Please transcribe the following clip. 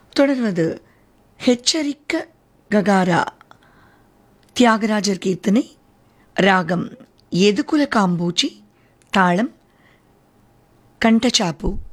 தொடர்வது ஹெச்சரிக்க ககாரா, தியாகராஜர் கீர்த்தனை, ராகம் எதுகுல காம்பூச்சி, தாளம் கண்டச்சாப்பு.